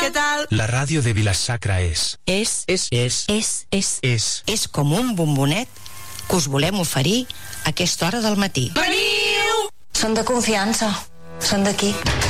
què tal? La ràdio de Vila-sacra és com un bombonet que us volem oferir a aquesta hora del matí. Veniu! Són de confiança, són d'aquí.